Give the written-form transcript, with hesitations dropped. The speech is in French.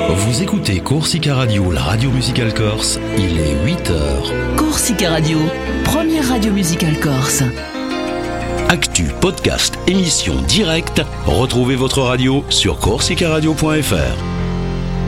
Vous écoutez Corsica Radio, la radio musicale corse, il est 8h. Corsica Radio, première radio musicale corse. Actu, podcast, émission directe, retrouvez votre radio sur corsicaradio.fr.